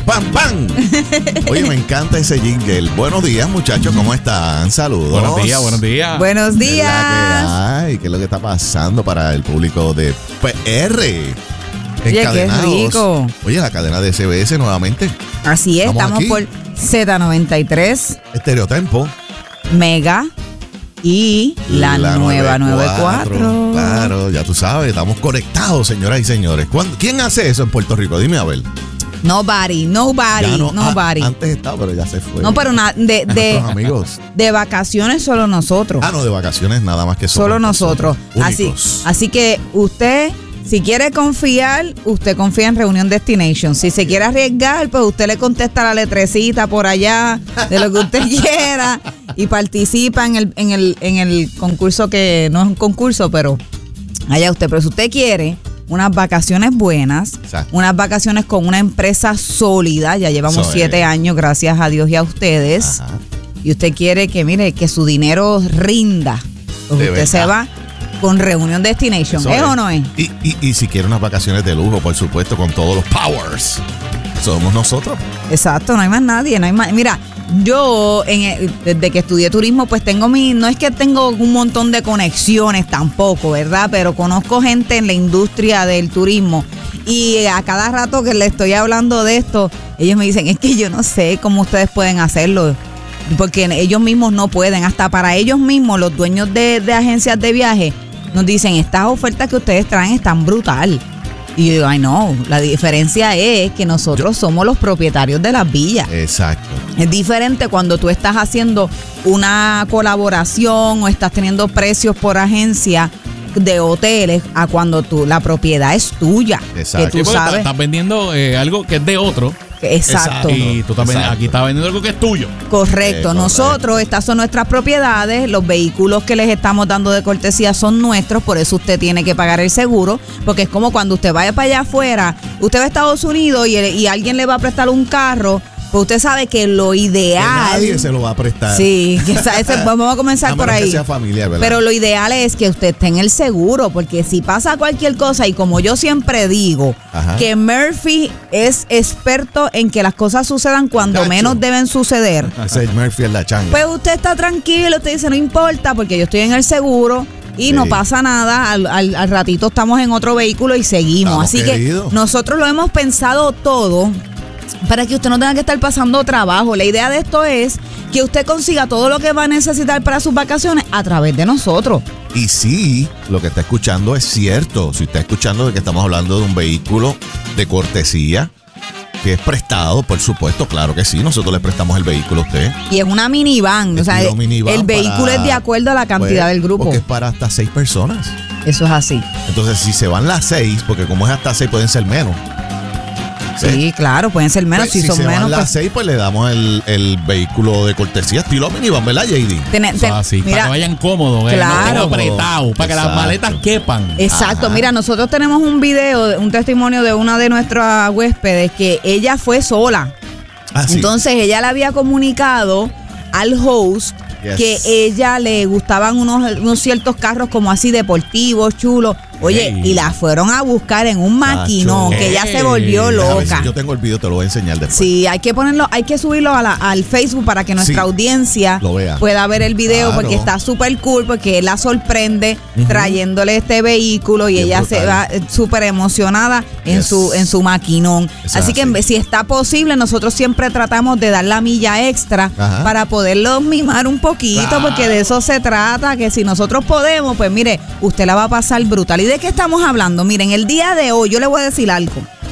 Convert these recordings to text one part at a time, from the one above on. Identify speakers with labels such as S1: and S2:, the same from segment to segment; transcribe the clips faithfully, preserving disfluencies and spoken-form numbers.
S1: ¡Pam, pam! Oye, me encanta ese jingle. Buenos días, muchachos, ¿cómo están? Saludos.
S2: Buenos días, buenos días.
S3: Buenos días.
S1: Ay, ¿qué es lo que está pasando para el público de P R?
S3: Oye, qué rico.
S1: Oye, la cadena de S B S nuevamente.
S3: Así es, estamos,
S1: estamos
S3: por Z noventa y tres,
S1: Estereotempo,
S3: Mega y la,
S1: la
S3: nueva noventa y cuatro.
S1: Claro, ya tú sabes, estamos conectados, señoras y señores. ¿Cuándo, ¿Quién hace eso en Puerto Rico? Dime a ver.
S3: Nobody, nobody,
S1: no,
S3: nobody.
S1: A, antes estaba, pero ya se fue.
S3: No, pero na, de, de,
S1: amigos.
S3: de vacaciones solo nosotros.
S1: Ah, no, de vacaciones nada más que
S3: solo nosotros. Así, así que usted, si quiere confiar, usted confía en Reunión Destination. Si se quiere arriesgar, pues usted le contesta la letrecita por allá de lo que usted quiera y participa en el, en el, en el concurso, que no es un concurso, pero allá usted. Pero si usted quiere unas vacaciones buenas, exacto, unas vacaciones con una empresa sólida, ya llevamos siete años, gracias a Dios y a ustedes. Ajá. Y usted quiere que, mire, que su dinero rinda, pues usted verdad. se va con Reunión Destination. ¿Es, ¿Es o no es?
S1: Y, y, y si quiere unas vacaciones de lujo, por supuesto, con todos los powers, somos nosotros.
S3: Exacto, no hay más nadie, no hay más. Mira, yo en el, desde que estudié turismo, pues tengo mi, no es que tengo un montón de conexiones tampoco, ¿verdad? Pero conozco gente en la industria del turismo y a cada rato que le estoy hablando de esto, ellos me dicen, es que yo no sé cómo ustedes pueden hacerlo, porque ellos mismos no pueden, hasta para ellos mismos, los dueños de, de agencias de viaje, nos dicen, estas ofertas que ustedes traen están brutal. Y yo digo, ay no, la diferencia es que nosotros yo, somos los propietarios de las villas.
S1: Exacto.
S3: Es diferente cuando tú estás haciendo una colaboración o estás teniendo precios por agencia de hoteles a cuando tú la propiedad es tuya.
S1: Exacto.
S3: Que tú
S2: sí,
S3: sabes.
S2: Estás, estás vendiendo eh, algo que es de otro.
S3: Exacto.
S2: Y tú también aquí estás vendiendo algo que es tuyo.
S3: Correcto.
S1: Eh,
S3: Nosotros,
S1: correcto.
S3: estas son nuestras propiedades, los vehículos que les estamos dando de cortesía son nuestros, por eso usted tiene que pagar el seguro, porque es como cuando usted vaya para allá afuera, usted va a Estados Unidos y, y alguien le va a prestar un carro. Pues usted sabe que lo ideal...
S1: Que nadie se lo va a prestar.
S3: Sí, que esa, ese, vamos a comenzar a por ahí.
S1: Que sea familiar, ¿verdad?
S3: Pero lo ideal es que usted esté en el seguro, porque si pasa cualquier cosa, y como yo siempre digo, ajá, que Murphy es experto en que las cosas sucedan cuando Cacho. menos deben suceder.
S1: Ese Murphy es la changa.
S3: Pues usted está tranquilo, usted dice, no importa, porque yo estoy en el seguro. Y sí, no pasa nada, al, al, al ratito estamos en otro vehículo y seguimos. Estamos Así queridos. que nosotros lo hemos pensado todo para que usted no tenga que estar pasando trabajo. La idea de esto es que usted consiga todo lo que va a necesitar para sus vacaciones a través de nosotros.
S1: Y sí, lo que está escuchando es cierto. Si está escuchando de que estamos hablando de un vehículo de cortesía, que es prestado, por supuesto, claro que sí. Nosotros le prestamos el vehículo a usted.
S3: Y es una minivan. O sea, el, minivan el vehículo para, es de acuerdo a la cantidad pues, del grupo.
S1: Porque es para hasta seis personas.
S3: Eso es así.
S1: Entonces, si se van las seis, porque como es hasta seis, pueden ser menos.
S3: Sí, sí, claro, pueden ser menos.
S1: Pues,
S3: si,
S1: si
S3: son
S1: se
S3: menos,
S1: van las
S3: pues,
S1: seis, pues le damos el, el vehículo de cortesía estilo minivan, ¿verdad, J D?
S3: Ten, ten,
S2: así,
S3: mira,
S2: para que vayan cómodos,
S3: claro,
S2: no apretados, para que las maletas quepan.
S3: Exacto,
S1: ajá,
S3: mira, nosotros tenemos un video, un testimonio de una de nuestras huéspedes que ella fue sola.
S1: Ah, sí.
S3: Entonces ella le había comunicado al host yes. que ella le gustaban unos, unos ciertos carros como así deportivos, chulos. Oye, hey. y la fueron a buscar en un maquinón, Nacho. que ella hey. se volvió loca.
S1: Si yo tengo el video, te lo voy a enseñar después.
S3: Sí, hay que ponerlo, hay que subirlo a la, al Facebook para que nuestra sí, audiencia
S1: lo vea.
S3: pueda ver el video,
S1: claro.
S3: porque está súper cool, porque él la sorprende uh-huh. trayéndole este vehículo y Bien ella brutal. se va súper emocionada en yes. su en su maquinón. Eso así que así. si está posible, nosotros siempre tratamos de dar la milla extra Ajá. para poderlos mimar un poquito, claro. porque de eso se trata, que si nosotros podemos, pues mire, usted la va a pasar brutal. ¿Y de qué estamos hablando? Miren, el día de hoy yo le voy a decir algo.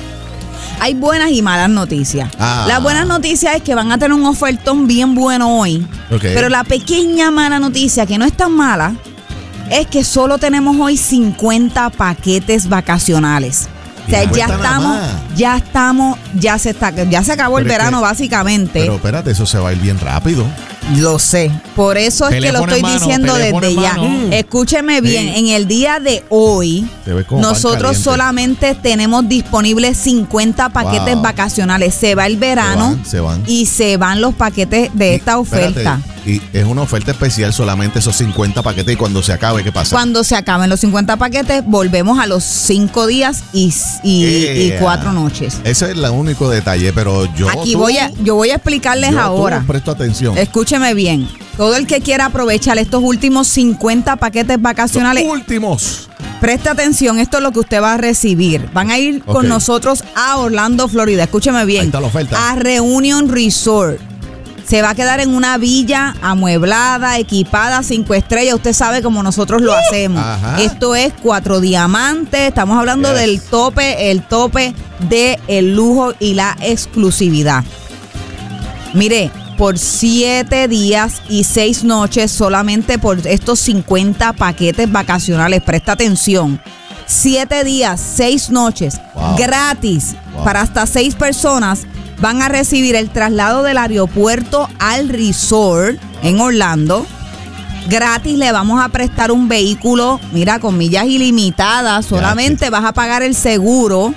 S3: Hay buenas y malas noticias. Ah. Las buenas noticias es que van a tener un ofertón bien bueno hoy. Okay. Pero la pequeña mala noticia, que no es tan mala, es que solo tenemos hoy cincuenta paquetes vacacionales. O sea, ya estamos, ya estamos, ya se está, ya se acabó pero el verano, que, básicamente.
S1: Pero espérate, eso se va a ir bien rápido.
S3: Lo sé. Por eso es
S2: Teléfono
S3: que lo estoy
S2: en mano,
S3: diciendo
S2: teléfono
S3: desde
S2: en
S3: ya.
S2: mano.
S3: Escúcheme bien,
S1: Sí.
S3: en el día de hoy,
S1: Se ve como pan
S3: nosotros
S1: caliente.
S3: solamente tenemos disponibles cincuenta paquetes
S1: Wow.
S3: vacacionales. Se va el verano
S1: Se van, se van.
S3: y se van los paquetes de
S1: Y,
S3: esta oferta.
S1: espérate, y es una oferta especial, solamente esos cincuenta paquetes, y cuando se acabe, ¿qué pasa?
S3: Cuando se acaben los cincuenta paquetes, volvemos a los cinco días y, y, y
S1: Yeah.
S3: cuatro noches.
S1: Ese es el único detalle, pero yo.
S3: Aquí
S1: tú-
S3: voy a, yo voy a explicarles
S1: yo, tú,
S3: ahora.
S1: presto atención.
S3: Escúcheme bien. Todo el que quiera aprovechar estos últimos cincuenta paquetes vacacionales,
S1: Los últimos.
S3: preste atención, esto es lo que usted va a recibir. Van a ir con
S1: Ok.
S3: nosotros a Orlando, Florida. Escúcheme bien.
S1: Ahí está la oferta.
S3: A Reunion Resort. Se va a quedar en una villa amueblada, equipada, cinco estrellas. Usted sabe cómo nosotros lo hacemos.
S1: Ajá.
S3: Esto es cuatro diamantes. Estamos hablando
S1: Yes.
S3: del tope, el tope de el lujo y la exclusividad. Mire, por siete días y seis noches, solamente por estos cincuenta paquetes vacacionales. Presta atención. Siete días, seis noches,
S1: Wow.
S3: gratis,
S1: Wow.
S3: para hasta seis personas. Van a recibir el traslado del aeropuerto al resort en Orlando. Gratis le vamos a prestar un vehículo, mira, con millas ilimitadas. Solamente vas a pagar el seguro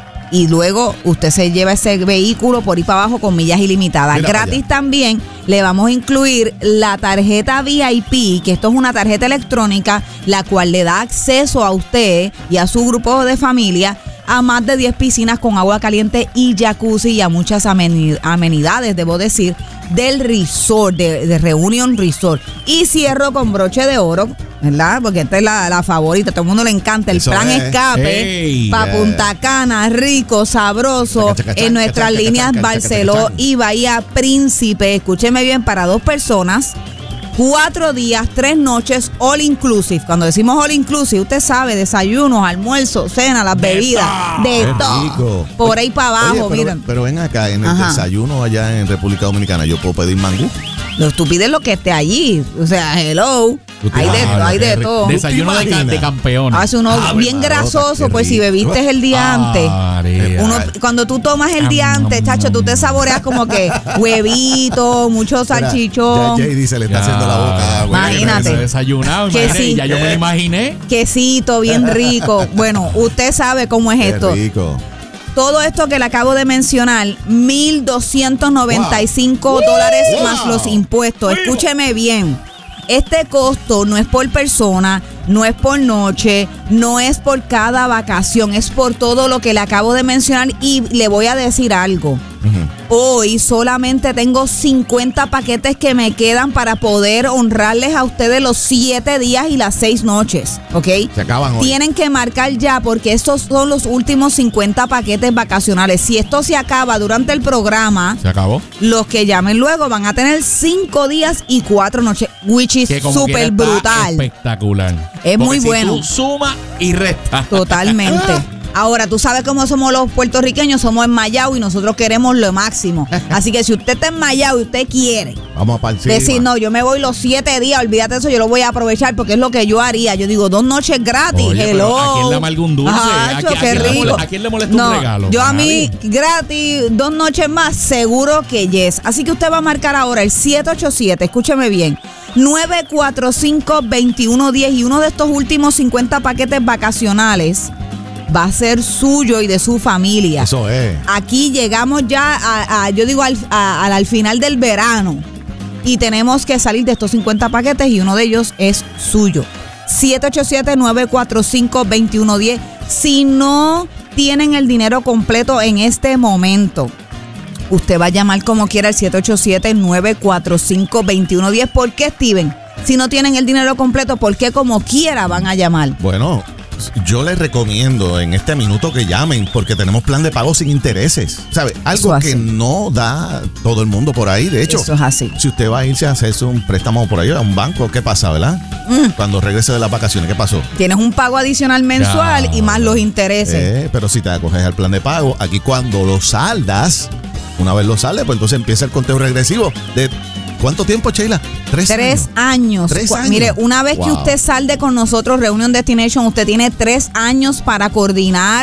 S3: y luego usted se lleva ese vehículo por ir para abajo con millas ilimitadas.
S1: Mira para
S3: Gratis
S1: allá.
S3: también le vamos a incluir la tarjeta V I P, que esto es una tarjeta electrónica, la cual le da acceso a usted y a su grupo de familia a más de diez piscinas con agua caliente y jacuzzi y a muchas ameni- amenidades, debo decir, del resort, de, de Reunion Resort. Y cierro con broche de oro, ¿verdad? Porque esta es la, la favorita, todo el mundo le encanta. El
S1: Eso
S3: plan
S1: es.
S3: escape
S2: Ey,
S3: para
S1: yeah.
S3: Punta Cana, rico, sabroso,
S1: Chaca, chaca,
S3: en
S1: chaca,
S3: nuestras
S1: chaca,
S3: líneas
S1: chaca, chaca,
S3: Barceló
S1: chaca, chaca.
S3: y Bahía Príncipe. Escúcheme bien, para dos personas. Cuatro días, tres noches, all inclusive. Cuando decimos all inclusive, usted sabe, desayunos, almuerzos, cena, las
S2: De
S3: bebidas,
S2: todo.
S3: de
S1: Qué
S3: todo.
S1: rico.
S3: Por ahí para abajo,
S1: Oye, pero,
S3: miren.
S1: pero ven acá, en el
S3: Ajá.
S1: desayuno allá en República Dominicana, ¿yo puedo pedir mangú?
S3: Lo estúpido es lo que esté allí. O sea, hello.
S1: Tú te-
S3: Hay de,
S1: Ah,
S3: hay de
S2: Qué
S3: todo.
S2: rico. Desayuno de, ca-
S1: imaginas?
S2: de campeón.
S3: Hace uno
S1: Ave
S3: bien
S1: María,
S3: grasoso,
S1: qué
S3: pues si
S1: rico.
S3: bebiste el día antes.
S2: María.
S3: Uno, cuando tú tomas el día antes, chacho, tú te saboreas como que huevito, mucho salchichón.
S1: Ya J D se le está
S2: Ya.
S1: haciendo la boca agua.
S3: Imagínate.
S2: Ese desayunado,
S3: Que
S2: imagínate,
S3: sí.
S2: ya yo me lo imaginé.
S3: Quesito bien rico. Bueno, usted sabe cómo es
S1: Qué
S3: esto.
S1: rico.
S3: Todo esto que le acabo de mencionar, mil doscientos noventa y cinco dólares
S1: Wow.
S3: más los impuestos. Escúcheme bien. Este costo no es por persona, no es por noche, no es por cada vacación, es por todo lo que le acabo de mencionar y le voy a decir algo.
S1: Ujú.
S3: Hoy solamente tengo cincuenta paquetes que me quedan para poder honrarles a ustedes los siete días y las seis noches, ¿ok?
S1: Se acaban hoy.
S3: Tienen que marcar ya porque estos son los últimos cincuenta paquetes vacacionales. Si esto se acaba durante el programa,
S2: Se acabó.
S3: los que llamen luego van a tener cinco días y cuatro noches, which is
S2: Que como quiera
S3: súper
S2: está
S3: brutal.
S2: espectacular.
S3: Es
S2: Porque
S3: muy
S2: si
S3: bueno.
S2: tú suma y resta.
S3: Totalmente. Ahora, tú sabes cómo somos los puertorriqueños, somos enmayados y nosotros queremos lo máximo. Así que si usted está enmayado y usted quiere
S1: Vamos a partir.
S3: decir, no, yo me voy los siete días, olvídate de eso, yo lo voy a aprovechar porque es lo que yo haría. Yo digo, dos noches gratis,
S2: Oye, pero
S3: hello.
S2: ¿a quién le amarga un dulce?
S3: Ajá,
S2: ¿A
S3: acho,
S2: quién- a
S3: qué
S2: quién le
S3: rico.
S2: mole- a quién le molesta un
S3: No,
S2: regalo?
S3: Yo a
S2: A
S3: mí,
S2: nadie.
S3: gratis, dos noches más, seguro que yes. Así que usted va a marcar ahora el siete ocho siete, escúcheme bien, nueve cuatro cinco, dos uno uno cero y uno de estos últimos cincuenta paquetes vacacionales va a ser suyo y de su familia.
S1: Eso es.
S3: Aquí llegamos ya a, a- yo digo, al, a- al, al final del verano y tenemos que salir de estos cincuenta paquetes y uno de ellos es suyo. siete ocho siete, nueve cuatro cinco, dos uno uno cero. Si no tienen el dinero completo en este momento, usted va a llamar como quiera al siete ocho siete, nueve cuatro cinco, dos uno uno cero. ¿Por qué, Steven? Si no tienen el dinero completo, ¿por qué como quiera van a llamar?
S1: Bueno, yo les recomiendo en este minuto que llamen porque tenemos plan de pago sin intereses. ¿Sabe? Algo
S3: Eso
S1: que
S3: así.
S1: no da todo el mundo por ahí. De hecho,
S3: Eso es así.
S1: si usted va a irse a hacerse un préstamo por ahí a un banco, ¿qué pasa, verdad?
S3: Mm.
S1: Cuando regrese de las vacaciones, ¿qué pasó?
S3: Tienes un pago adicional mensual
S2: Ya.
S3: y más los intereses.
S1: Eh, pero si te acoges al plan de pago, aquí cuando lo saldas, una vez lo saldes, pues entonces empieza el conteo regresivo de ¿cuánto tiempo, Sheila? Tres,
S3: Tres
S1: años.
S3: años.
S1: Tres
S3: Cu-
S1: años.
S3: Mire, una vez que
S1: Wow.
S3: usted salde con nosotros, Reunion Destination, usted tiene tres años para coordinar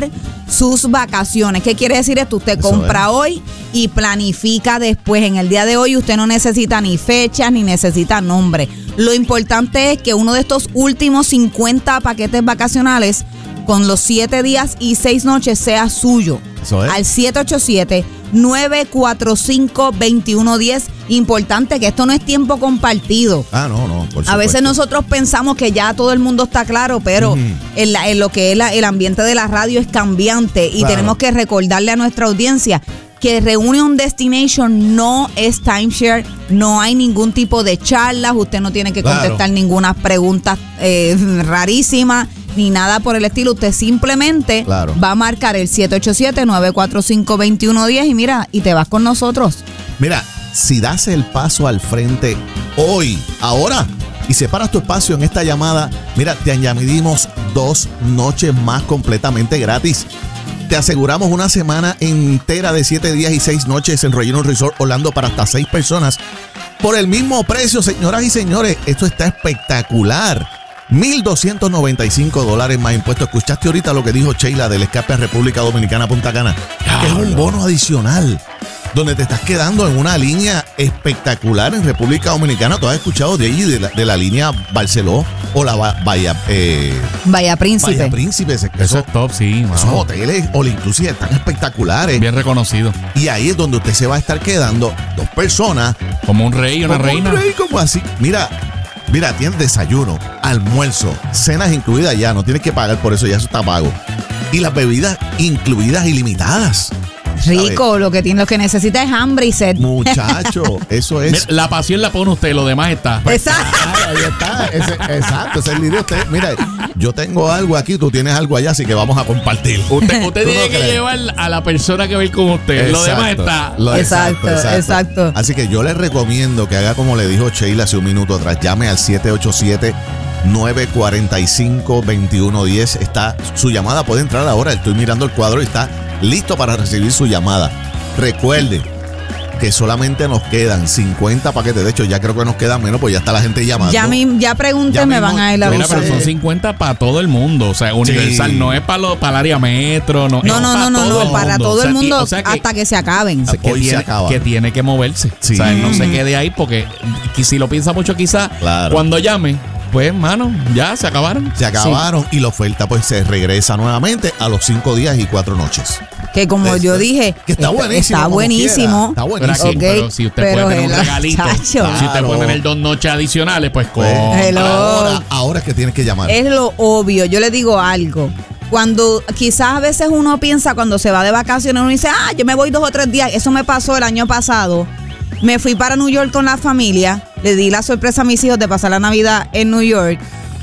S3: sus vacaciones. ¿Qué quiere decir esto? Usted
S1: Eso
S3: compra
S1: es.
S3: hoy y planifica después. En el día de hoy usted no necesita ni fechas ni necesita nombre. Lo importante es que uno de estos últimos cincuenta paquetes vacacionales con los siete días y seis noches sea suyo.
S1: Eso es.
S3: Al siete ocho siete, nueve cuatro cinco, dos uno uno cero. Importante que esto no es tiempo compartido.
S1: Ah, no, no, por supuesto.
S3: A veces nosotros pensamos que ya todo el mundo está claro, pero
S1: Ujú.
S3: en, la- en lo que es la- el ambiente de la radio es cambiante y
S1: Claro.
S3: tenemos que recordarle a nuestra audiencia que Reunion Destination no es timeshare, no hay ningún tipo de charlas, usted no tiene que
S1: Claro.
S3: contestar ninguna pregunta eh, rarísima ni nada por el estilo. Usted simplemente
S1: Claro.
S3: va a marcar el siete ocho siete, nueve cuatro cinco, dos uno uno cero y mira, y te vas con nosotros.
S1: Mira, si das el paso al frente hoy, ahora, y separas tu espacio en esta llamada, mira, te añadimos dos noches más completamente gratis. Te aseguramos una semana entera de siete días y seis noches en Reunion Resort Orlando para hasta seis personas. Por el mismo precio, señoras y señores, esto está espectacular. mil doscientos noventa y cinco dólares más impuestos. Escuchaste ahorita lo que dijo Sheila del escape a República Dominicana Punta Cana. Que es un bono adicional donde te estás quedando en una línea espectacular en República Dominicana. ¿Tú has escuchado de allí, de la, de la línea Barceló o la Ba- Bahía, eh,
S3: Vaya Príncipe.
S1: Bahía Príncipe? Ese-
S2: Eso
S1: Esos,
S2: es top, sí.
S1: esos
S2: Wow.
S1: hoteles all inclusive están espectaculares.
S2: Bien reconocido.
S1: Y ahí es donde usted se va a estar quedando dos personas.
S2: Como un rey, una
S1: como
S2: reina.
S1: un rey, como así. Mira, mira, tienes desayuno, almuerzo, cenas incluidas ya. No tienes que pagar por eso, ya eso está pago. Y las bebidas incluidas ilimitadas.
S3: Rico, lo que tiene, lo que necesita es hambre y sed.
S1: Muchacho, eso es.
S2: Mira, la pasión la pone usted, lo demás está.
S3: Exacto.
S1: Ay, ahí está, ese- exacto, ese es el líder. Usted, mira, yo tengo algo aquí, tú tienes algo allá, así que vamos a compartir.
S2: Usted, usted
S1: ¿Tú
S2: tiene
S1: no
S2: que
S1: crees?
S2: llevar a la persona que va a ir con usted. Lo demás
S1: Exacto,
S2: está.
S1: lo-
S3: Exacto, exacto.
S1: Así que yo les recomiendo que haga como le dijo Sheila hace un minuto atrás. Llame al siete ocho siete, nueve cuatro cinco, dos uno uno cero. Está su llamada, puede entrar ahora. Estoy mirando el cuadro y está listo para recibir su llamada. Recuerde que solamente nos quedan cincuenta paquetes. De hecho, ya creo que nos quedan menos, pues ya está la gente llamando.
S3: Ya, mi- ya pregunté,
S1: Ya
S3: me
S1: mismo-
S3: van a ir a
S2: Mira,
S3: avisar.
S2: pero son cincuenta para todo el mundo. O sea, universal.
S1: Sí.
S2: No es para para el área metro. No,
S3: No,
S2: es
S3: no,
S2: pa'
S3: no, no,
S2: todo
S3: no,
S2: el
S3: para
S2: mundo.
S3: todo
S2: O sea,
S3: el
S2: que-
S3: mundo
S2: o sea que-
S3: hasta que se acaben.
S2: que,
S1: Hoy se
S2: tiene,
S1: acaba.
S2: que tiene que moverse.
S1: Sí.
S2: O sea, no se quede ahí porque que si lo piensa mucho quizás
S1: Claro.
S2: cuando llame, pues mano, ya se acabaron.
S1: Se acabaron y la oferta pues se regresa nuevamente a los cinco días y cuatro noches.
S3: Que como
S1: Este,
S3: yo dije,
S1: que está buenísimo,
S3: Está
S1: como
S3: buenísimo.
S1: quiera, está
S2: Pero,
S1: buenísimo.
S2: aquí,
S3: Ok,
S2: pero si usted
S3: pero
S2: puede tener un
S3: hello,
S2: regalito,
S3: chacho.
S2: si usted
S1: Claro.
S2: puede tener dos noches adicionales, pues con.
S3: Hello.
S1: Ahora, ahora es que tienes que llamar.
S3: Es lo obvio. Yo le digo algo. Cuando quizás a veces uno piensa cuando se va de vacaciones, uno dice, ah, yo me voy dos o tres días. Eso me pasó el año pasado. Me fui para New York con la familia. Le di la sorpresa a mis hijos de pasar la Navidad en New York.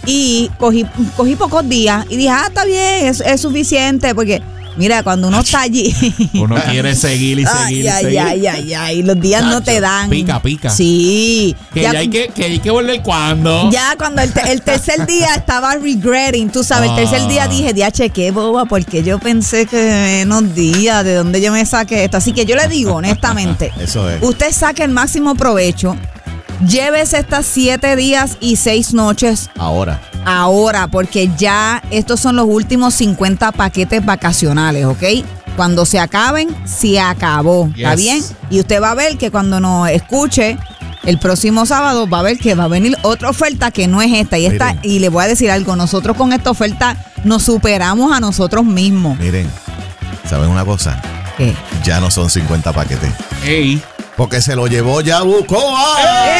S3: Y cogí, cogí pocos días. Y dije, ah, está bien, es, es suficiente. Porque, mira, cuando uno está allí.
S2: Uno quiere seguir y
S3: Ay,
S2: seguir y
S3: ay,
S2: seguir.
S3: ay, ay, ay, los días no te dan.
S2: Pica, pica.
S3: Sí.
S2: Que ya, hay que, que hay que volver cuando.
S3: Ya cuando el, te- el tercer día estaba regretting, tú sabes, el tercer día
S2: Ah.
S3: dije, diache, qué boba, porque yo pensé que menos días, ¿de dónde yo me saqué esto? Así que yo le digo, honestamente,
S1: Eso es.
S3: usted saque el máximo provecho, llévese estas siete días y seis noches
S1: Ahora.
S3: ahora, porque ya estos son los últimos cincuenta paquetes vacacionales, ¿ok? Cuando se acaben, se acabó, ¿está
S2: Yes.
S3: bien? Y usted va a ver que cuando nos escuche el próximo sábado, va a ver que va a venir otra oferta que no es esta. Y esta,
S1: Miren.
S3: y le voy a decir algo, nosotros con esta oferta nos superamos a nosotros mismos.
S1: Miren, ¿saben una cosa?
S3: ¿Qué?
S1: Ya no son cincuenta paquetes.
S2: Ey.
S1: Porque se lo llevó Yabucoa.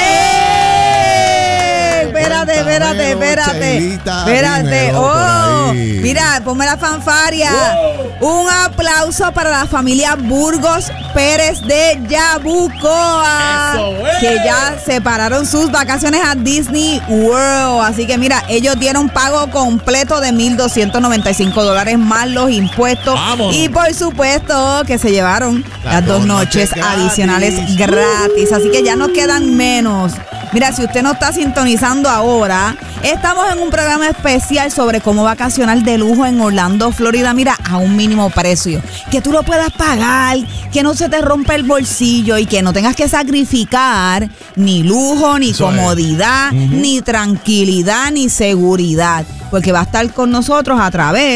S3: ¡Eh! Espérate, espérate, espérate.
S1: Cheilita,
S3: Espérate.
S1: dímelo por
S3: Oh,
S1: ahí.
S3: mira, ponme la fanfaria. Un aplauso para la familia Burgos Pérez de Yabucoa.
S2: Eso es.
S3: Que ya separaron sus vacaciones a Disney World. Así que mira, ellos dieron pago completo de mil doscientos noventa y cinco dólares más los impuestos.
S2: Vámonos.
S3: Y por supuesto que se llevaron
S1: Las
S3: las dos
S1: dos
S3: noches
S1: noches
S3: adicionales
S1: gratis.
S3: gratis. Así que ya nos quedan menos. Mira, si usted no está sintonizando ahora, estamos en un programa especial sobre cómo vacacionar de lujo en Orlando, Florida. Mira, a un mínimo precio. Que tú lo puedas pagar, que no se te rompa el bolsillo y que no tengas que sacrificar ni lujo, ni
S1: Eso es.
S3: comodidad, ni tranquilidad, ni seguridad. Porque va a estar con nosotros a través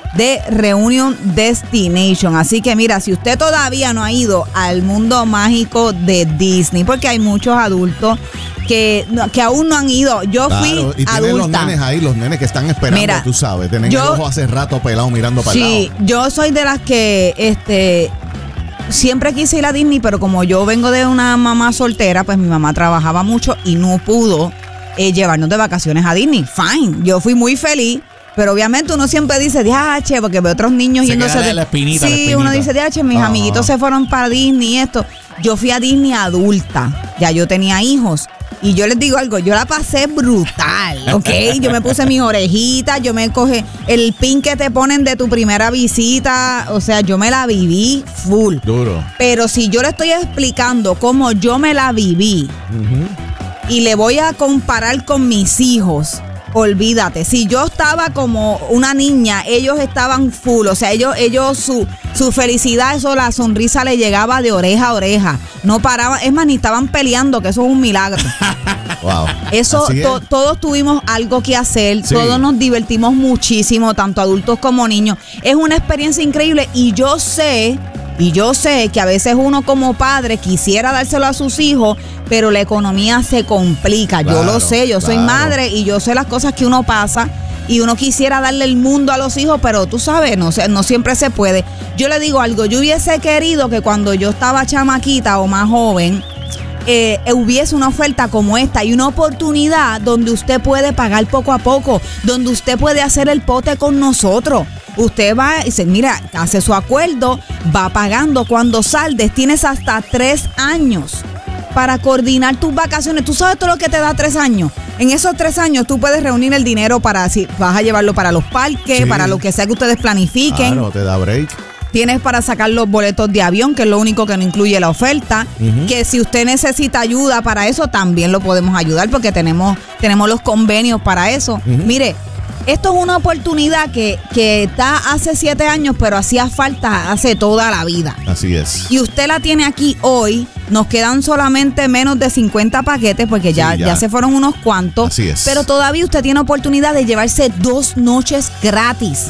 S3: de Reunion Destination. Así que mira, si usted todavía no ha ido al mundo mágico de Disney, porque hay muchos adultos que, que aún no han ido. Yo
S1: claro,
S3: fui
S1: y tienen
S3: adulta.
S1: los nenes ahí, los nenes que están esperando, mira, tú sabes, tienen
S3: yo,
S1: el ojo hace rato pelado mirando para el lado.
S3: Sí, yo soy de las que este siempre quise ir a Disney, pero como yo vengo de una mamá soltera, pues mi mamá trabajaba mucho y no pudo eh, llevarnos de vacaciones a Disney. Fine, yo fui muy feliz. Pero obviamente uno siempre dice, diache, porque ve otros niños
S2: se
S3: yéndose de
S2: la espinita,
S3: sí,
S2: la espinita.
S3: Uno dice, diache, mis
S1: uh-huh.
S3: amiguitos se fueron para Disney y esto. Yo fui a Disney adulta, ya yo tenía hijos. Y yo les digo algo, yo la pasé brutal, ¿ok? Yo me puse mis orejitas, yo me coge el pin que te ponen de tu primera visita, o sea, yo me la viví full.
S1: Duro.
S3: Pero si yo le estoy explicando cómo yo me la viví uh-huh. y le voy a comparar con mis hijos, olvídate, si yo estaba como una niña, ellos estaban full, o sea, ellos, ellos su, su felicidad, eso, la sonrisa le llegaba de oreja a oreja, no paraban, es más, ni estaban peleando, que eso es un milagro.
S1: Wow.
S3: Eso, to, todos tuvimos algo que hacer, sí. Todos nos divertimos muchísimo, tanto adultos como niños. Es una experiencia increíble y yo sé... Y yo sé que a veces uno como padre quisiera dárselo a sus hijos, pero la economía se complica. Claro, yo lo sé, yo soy claro. madre y yo sé las cosas que uno pasa y uno quisiera darle el mundo a los hijos, pero tú sabes, no, no siempre se puede. Yo le digo algo, yo hubiese querido que cuando yo estaba chamaquita o más joven, eh, hubiese una oferta como esta y una oportunidad donde usted puede pagar poco a poco, donde usted puede hacer el pote con nosotros. Usted va y dice, mira, hace su acuerdo, va pagando. Cuando saldes, tienes hasta tres años para coordinar tus vacaciones. ¿Tú sabes todo lo que te da tres años? En esos tres años tú puedes reunir el dinero para, si vas a llevarlo para los parques, sí. para lo que sea que ustedes planifiquen.
S1: Claro, te da break.
S3: Tienes para sacar los boletos de avión, que es lo único que no incluye la oferta. Uh-huh. Que si usted necesita ayuda para eso, también lo podemos ayudar porque tenemos, tenemos los convenios para eso. Uh-huh. Mire, esto es una oportunidad que, que está hace siete años, pero hacía falta hace toda la vida.
S1: Así es.
S3: Y usted la tiene aquí hoy. Nos quedan solamente menos de cincuenta paquetes porque ya, sí, ya. ya se fueron unos cuantos.
S1: Así es.
S3: Pero todavía usted tiene oportunidad de llevarse dos noches gratis.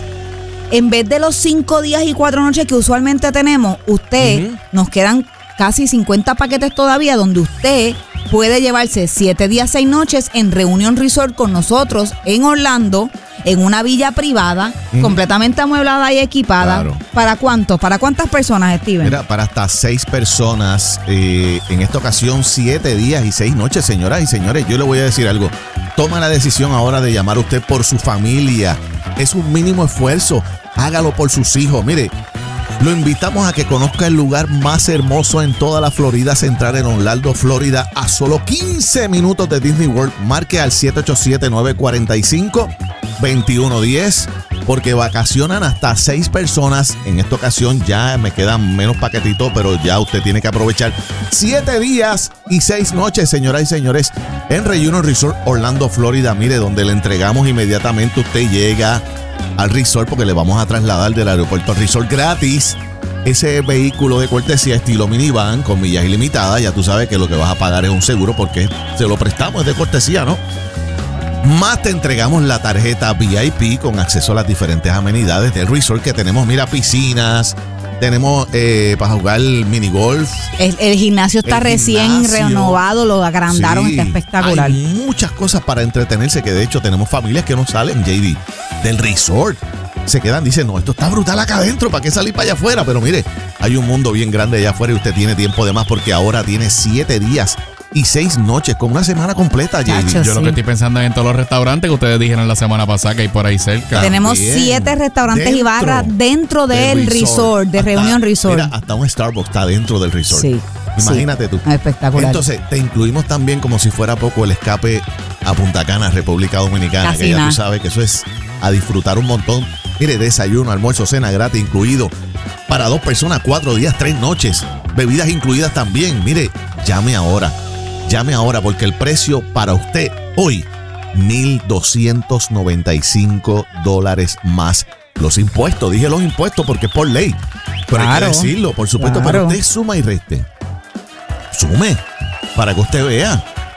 S3: En vez de los cinco días y cuatro noches que usualmente tenemos, usted, uh-huh. nos quedan casi cincuenta paquetes todavía donde usted puede llevarse siete días, seis noches en Reunion Resort con nosotros en Orlando, en una villa privada, mm. completamente amueblada y equipada. Claro. ¿Para cuántos? ¿Para cuántas personas, Steven?
S1: Mira, para hasta seis personas. Eh, en esta ocasión, siete días y seis noches, señoras y señores. Yo le voy a decir algo. Toma la decisión ahora de llamar a usted por su familia. Es un mínimo esfuerzo. Hágalo por sus hijos. Mire, lo invitamos a que conozca el lugar más hermoso en toda la Florida Central, en Orlando, Florida, a solo quince minutos de Disney World. Marque al siete ocho siete, nueve cuatro cinco, dos uno uno cero porque vacacionan hasta seis personas. En esta ocasión ya me quedan menos paquetitos, pero ya usted tiene que aprovechar siete días y seis noches, señoras y señores, en Reunion Resort, Orlando, Florida. Mire, donde le entregamos inmediatamente. Usted llega al resort porque le vamos a trasladar del aeropuerto al resort gratis ese vehículo de cortesía estilo minivan con millas ilimitadas. Ya tú sabes que lo que vas a pagar es un seguro porque se lo prestamos, es de cortesía, ¿no? Más te entregamos la tarjeta V I P con acceso a las diferentes amenidades del resort que tenemos. Mira, piscinas, tenemos eh, para jugar mini golf.
S3: El, el gimnasio está el recién gimnasio. renovado, lo agrandaron, sí, está espectacular.
S1: Hay muchas cosas para entretenerse que de hecho tenemos familias que no salen, J D, del resort. Se quedan, dicen, no, esto está brutal acá adentro, ¿para qué salir para allá afuera? Pero mire, hay un mundo bien grande allá afuera y usted tiene tiempo de más porque ahora tiene siete días y seis noches con una semana completa, J D.
S2: Yo sí. lo que estoy pensando es en todos los restaurantes que ustedes dijeron la semana pasada que hay por ahí cerca.
S3: Tenemos Bien. siete restaurantes dentro y barras dentro del, del resort, resort, de hasta, Reunion Resort.
S1: Mira, hasta un Starbucks está dentro del resort.
S3: Sí.
S1: Imagínate
S3: sí.
S1: tú.
S3: Espectacular.
S1: Entonces, te incluimos también, como si fuera poco, el escape a Punta Cana, República Dominicana, Casi que ya nada. Tú sabes que eso es a disfrutar un montón. Mire, desayuno, almuerzo, cena gratis incluido. Para dos personas, cuatro días, tres noches. Bebidas incluidas también. Mire, llame ahora. Llame ahora porque el precio para usted hoy, mil doscientos noventa y cinco dólares más los impuestos. Dije los impuestos porque es por ley. Pero claro, hay que decirlo, por supuesto. Claro. Pero usted suma y reste. Sume para que usted vea.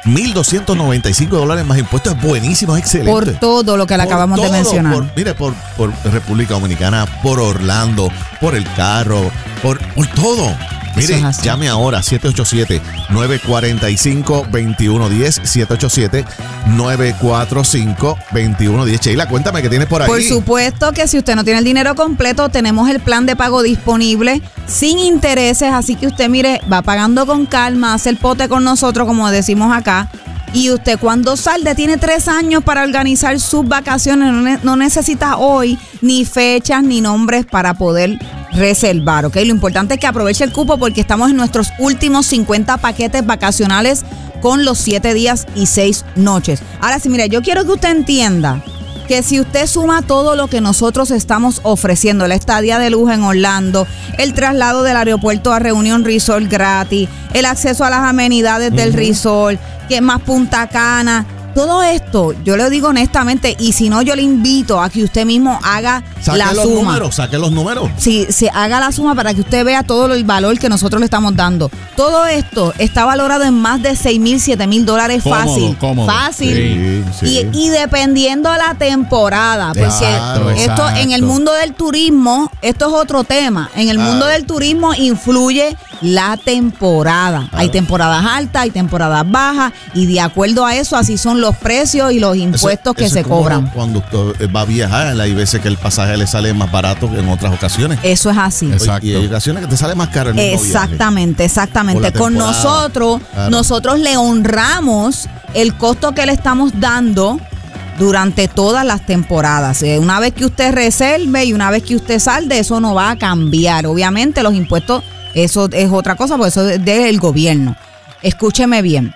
S1: mil doscientos noventa y cinco dólares más impuestos. Es buenísimo, es excelente.
S3: Por todo lo que le
S1: Por
S3: acabamos
S1: todo,
S3: de mencionar.
S1: Por, mire, por, por República Dominicana, por Orlando, por el carro, por, por todo. Mire, es llame ahora, siete ocho siete, nueve cuatro cinco, dos uno uno cero, siete ocho siete, nueve cuatro cinco, dos uno uno cero. Sheila, cuéntame qué tienes por ahí.
S3: Por supuesto que si usted no tiene el dinero completo, tenemos el plan de pago disponible sin intereses, así que usted, mire, va pagando con calma, hace el pote con nosotros, como decimos acá. Y usted cuando salde tiene tres años para organizar sus vacaciones. No, ne- no necesita hoy ni fechas ni nombres para poder reservar, ¿ok? Lo importante es que aproveche el cupo porque estamos en nuestros últimos cincuenta paquetes vacacionales con los siete días y seis noches. Ahora sí, mire, yo quiero que usted entienda que si usted suma todo lo que nosotros estamos ofreciendo, la estadía de lujo en Orlando, el traslado del aeropuerto a Reunion Resort gratis, el acceso a las amenidades uh-huh. del resort, que más Punta Cana, todo esto, yo le digo honestamente, y si no, yo le invito a que usted mismo haga
S1: saque
S3: la
S1: los
S3: suma.
S1: Números, saque los números.
S3: Sí, se haga la suma para que usted vea todo el valor que nosotros le estamos dando. Todo esto está valorado en más de seis mil, siete mil dólares fácil.
S2: Cómodo.
S3: Fácil.
S1: Sí, sí.
S3: Y, y dependiendo de la temporada, porque
S1: Exacto,
S3: esto
S2: exacto.
S3: en el mundo del turismo, esto es otro tema. En el mundo
S1: Ah.
S3: del turismo influye la temporada.
S1: Claro.
S3: Hay temporadas altas, hay temporadas bajas, y de acuerdo a eso, así son los precios y los impuestos
S1: Eso-
S3: que
S1: eso
S3: se
S1: es como
S3: cobran.
S1: Cuando usted va a viajar, hay veces que el pasaje le sale más barato que en otras ocasiones.
S3: Eso es así.
S2: Exacto.
S1: Y hay ocasiones que te sale más caro el mismo
S3: Exactamente,
S1: Por
S3: exactamente.
S1: la
S3: Con
S1: temporada.
S3: nosotros,
S1: Claro.
S3: nosotros le honramos el costo que le estamos dando durante todas las temporadas. Eh, Una vez que usted reserve y una vez que usted salde, eso no va a cambiar. Obviamente los impuestos, eso es otra cosa, porque eso es del gobierno. Escúcheme bien.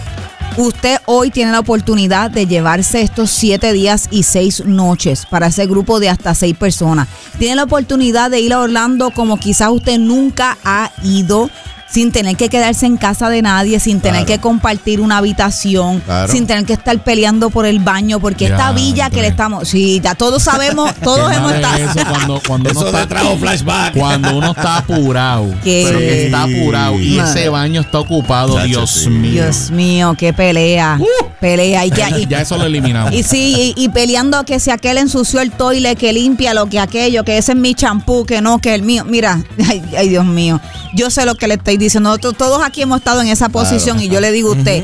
S3: Usted hoy tiene la oportunidad de llevarse estos siete días y seis noches para ese grupo de hasta seis personas. Tiene la oportunidad de ir a Orlando como quizás usted nunca ha ido, sin tener que quedarse en casa de nadie, sin tener
S1: Claro.
S3: que compartir una habitación,
S1: Claro.
S3: sin tener que estar peleando por el baño, porque esta
S2: Ya,
S3: villa que le
S2: hombre.
S3: estamos, sí, ya todos sabemos, todos
S2: Qué
S3: hemos
S2: mal
S3: estado.
S2: es eso cuando, cuando uno
S1: Eso
S2: está,
S1: te trajo flashback.
S2: cuando uno está apurado.
S3: ¿Qué?
S2: Pero que está apurado y
S3: Sí.
S2: ese baño está ocupado.
S1: Chacho,
S2: Dios
S1: sí.
S2: mío.
S3: Dios mío, qué pelea, pelea y que y-
S2: Ya eso lo eliminamos.
S3: Y sí, y, y peleando que si aquel ensució el toile, que limpia lo que aquello, que ese es mi champú, que no, que el mío. Mira, ay, ay, Dios mío, yo sé lo que le estoy diciendo. Nosotros todos aquí hemos estado en esa posición,
S1: Claro.
S3: y yo le digo a usted,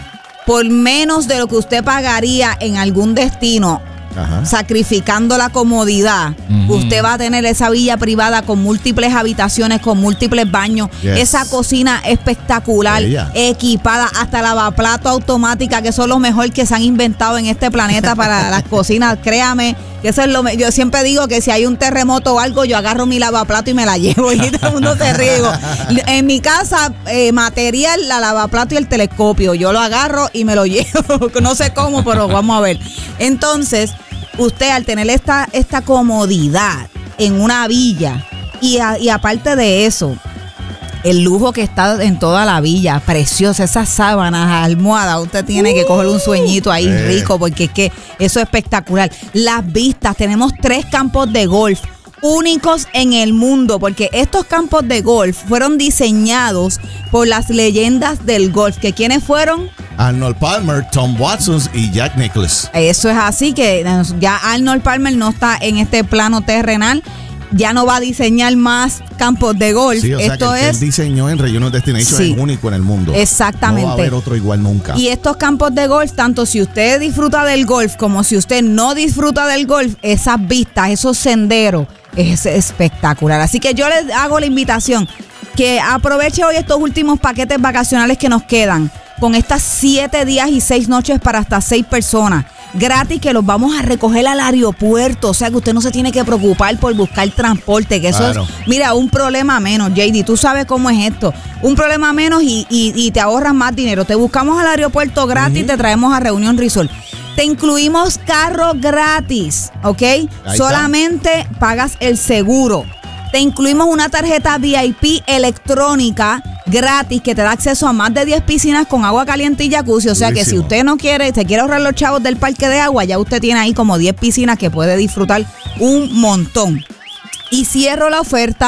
S3: por menos de lo que usted pagaría en algún destino,
S1: Ajá.
S3: sacrificando la comodidad,
S2: Ujú.
S3: usted va a tener esa villa privada con múltiples habitaciones, con múltiples baños,
S1: Yes.
S3: esa cocina espectacular,
S1: Bella.
S3: equipada, hasta lavaplato automática, que son lo mejor que se han inventado en este planeta para las cocinas. Créame que eso es lo me- yo siempre digo que si hay un terremoto o algo, yo agarro mi lavaplato y me la llevo, y todo el mundo se ríe. Digo, en mi casa, eh, material, la lavaplato y el telescopio, yo lo agarro y me lo llevo. No sé cómo, pero vamos a ver. Entonces, usted al tener esta, esta comodidad en una villa, y, a- y aparte de eso, el lujo que está en toda la villa, preciosa, esas sábanas, almohadas, usted tiene que coger un sueñito ahí
S1: Eh.
S3: rico, porque es que eso es espectacular. Las vistas, tenemos tres campos de golf únicos en el mundo, porque estos campos de golf fueron diseñados por las leyendas del golf, que ¿quiénes fueron?
S1: Arnold Palmer, Tom Watson y Jack Nicklaus.
S3: Eso es así, que ya Arnold Palmer no está en este plano terrenal, ya no va a diseñar más campos de golf.
S1: Sí, o sea
S3: Esto
S1: que el que
S3: es
S1: él diseñó en Reunion Destination
S3: Sí.
S1: es único en el mundo.
S3: Exactamente.
S1: No va a haber otro igual nunca.
S3: Y estos campos de golf, tanto si usted disfruta del golf como si usted no disfruta del golf, esas vistas, esos senderos, es espectacular. Así que yo les hago la invitación que aproveche hoy estos últimos paquetes vacacionales que nos quedan, con estas siete días y seis noches para hasta seis personas. Gratis, que los vamos a recoger al aeropuerto. O sea que usted no se tiene que preocupar por buscar transporte, que eso
S1: Claro.
S3: es, mira, un problema menos, J D. Tú sabes cómo es esto. Un problema menos y, y, y te ahorras más dinero. Te buscamos al aeropuerto gratis, te traemos a Reunion Resort. Te incluimos carro gratis, ¿ok?
S1: está.
S3: Solamente pagas el seguro. Te incluimos una tarjeta V I P electrónica gratis que te da acceso a más de diez piscinas con agua caliente y jacuzzi. O sea que si
S1: Durísimo.
S3: usted no quiere, se quiere ahorrar los chavos del parque de agua, ya usted tiene ahí como diez piscinas que puede disfrutar un montón. Y cierro la oferta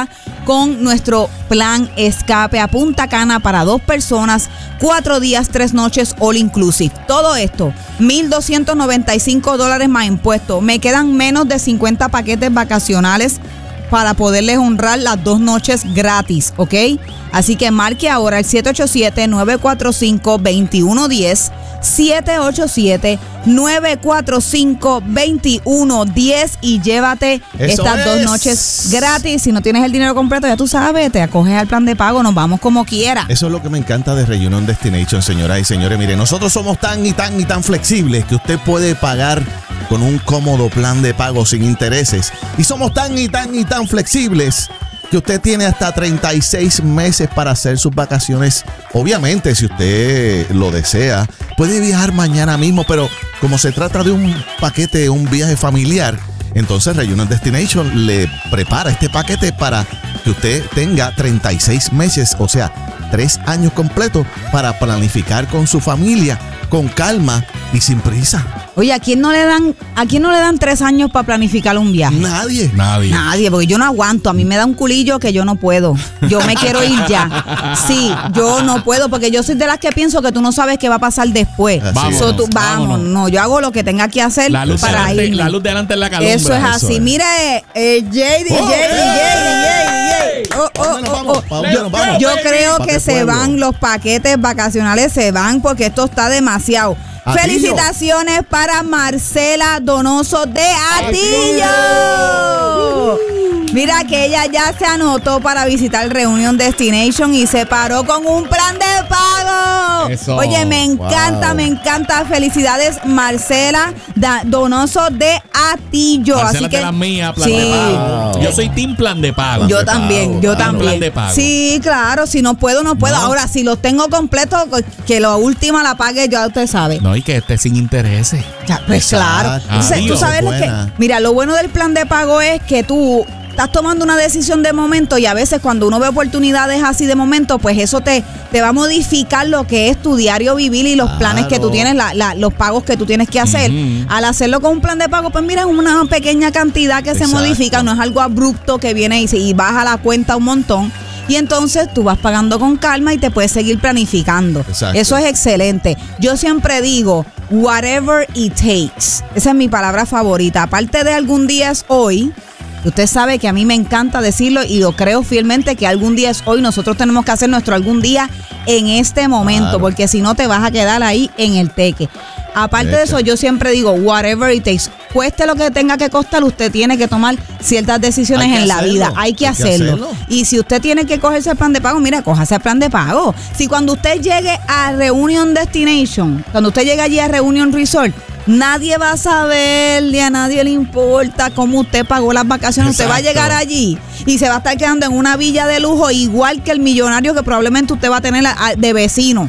S3: con nuestro plan escape a Punta Cana para dos personas, cuatro días, tres noches, all inclusive. Todo esto, mil doscientos noventa y cinco dólares más impuestos. Me quedan menos de cincuenta paquetes vacacionales para poderles honrar las dos noches gratis, ¿ok? Así que marque ahora el siete ocho siete, nueve cuatro cinco, dos uno uno cero, siete ocho siete, nueve cuatro cinco, dos uno uno cero y llévate
S1: Eso
S3: estas
S1: es.
S3: dos noches gratis. Si no tienes el dinero completo, ya tú sabes, te acoges al plan de pago, nos vamos como quiera.
S1: Eso es lo que me encanta de Reunion Destination, señoras y señores. Mire, nosotros somos tan y tan y tan flexibles que usted puede pagar con un cómodo plan de pago sin intereses. Y somos tan y tan y tan flexibles que usted tiene hasta treinta y seis meses para hacer sus vacaciones. Obviamente, si usted lo desea, puede viajar mañana mismo, pero como se trata de un paquete, un viaje familiar, entonces Reunion Destination le prepara este paquete para que usted tenga treinta y seis meses, o sea, tres años completos para planificar con su familia, con calma y sin prisa.
S3: Oye, ¿a quién no le dan, a quién no le dan tres años para planificar un viaje?
S1: Nadie.
S2: Nadie.
S3: Nadie, porque yo no aguanto. A mí me da un culillo que yo no puedo. Yo me quiero ir ya. Sí, yo no puedo, porque yo soy de las que pienso que tú no sabes qué va a pasar después.
S1: Así
S3: So,
S1: es.
S3: tú- vamos,
S2: vámonos.
S3: no, yo hago lo que tenga que hacer
S2: La luz,
S3: para
S2: delante,
S3: irme.
S2: la luz delante en la calumbra.
S3: Eso es así.
S1: es.
S3: Mire, eh, J D, J D,
S1: Oh,
S3: J D, J D. Oh, oh,
S1: ¿Dónde nos
S3: oh,
S1: vamos?
S3: oh.
S1: ¿Para dónde nos vamos?
S3: Yo creo
S1: ¿Para
S3: que
S1: qué
S3: se
S1: pueblo?
S3: van los paquetes vacacionales, se van porque esto está demasiado.
S1: Atillo.
S3: Felicitaciones para Marcela Donoso de Atillo. Mira que ella ya se anotó para visitar Reunion Destination y se paró con un plan de pago.
S2: Eso.
S3: Oye, me encanta,
S1: Wow.
S3: me encanta. Felicidades, Marcela Da- Donoso de Atillo.
S2: Marcela
S3: Así
S2: es
S3: que
S2: de la mía, plan
S3: sí.
S2: de pago.
S1: Wow.
S2: Yo soy team plan de pago.
S3: Yo
S1: de
S3: también,
S1: pago,
S3: yo
S1: claro.
S3: también.
S2: Plan de pago.
S3: Sí, claro, si no puedo, no puedo.
S2: No.
S3: Ahora, si los tengo completos, que la última la pague, ya usted sabe.
S2: No, y que esté sin intereses.
S3: Ya, pues
S1: Exacto.
S3: claro. Entonces,
S2: Adiós.
S3: tú sabes lo que,
S1: Buena.
S3: mira, lo bueno del plan de pago es que tú estás tomando una decisión de momento y a veces cuando uno ve oportunidades así de momento, pues eso te, te va a modificar lo que es tu diario vivir y los
S1: Claro.
S3: planes que tú tienes, la- la- los pagos que tú tienes que hacer.
S2: Ujú.
S3: Al hacerlo con un plan de pago, pues mira, es una pequeña cantidad que se
S1: Exacto.
S3: modifica, no es algo abrupto que viene y, se- y baja la cuenta un montón. Y entonces tú vas pagando con calma y te puedes seguir planificando.
S1: Exacto.
S3: Eso es excelente. Yo siempre digo, whatever it takes. Esa es mi palabra favorita. Aparte de algún día es hoy, usted sabe que a mí me encanta decirlo y lo creo fielmente que algún día es hoy. Nosotros tenemos que hacer nuestro algún día en este momento,
S1: Claro.
S3: porque si no te vas a quedar ahí en el teque. Aparte de
S1: Hecho.
S3: eso, yo siempre digo, whatever it takes, cueste lo que tenga que costar, usted tiene que tomar ciertas decisiones
S1: Hay que
S3: en la
S1: hacerlo,
S3: vida. Hay que
S1: hay que
S3: hacerlo.
S1: hacerlo.
S3: Y si usted tiene que cogerse el plan de pago, mira, cójase el plan de pago. Si cuando usted llegue a Reunion Destination, cuando usted llegue allí a Reunion Resort, nadie va a saber, ni a nadie le importa cómo usted pagó las vacaciones. Usted va a
S1: Exacto.
S3: llegar allí y se va a estar quedando en una villa de lujo, igual que el millonario que probablemente usted va a tener a- de vecino.